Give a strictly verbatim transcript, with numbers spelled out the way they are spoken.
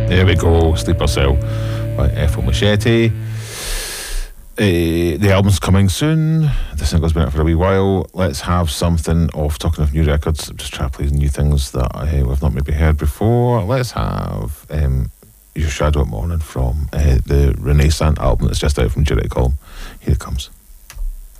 There we go, Sleeper Cell by Ethel Machete. Uh, the album's coming soon. The single's been out for a wee while. Let's have something of, talking of new records, just try to play new things that uh, we've not maybe heard before. Let's have um, Your Shadow at Morning from uh, the Renaissance album that's just out from Jericho Column. Here it comes.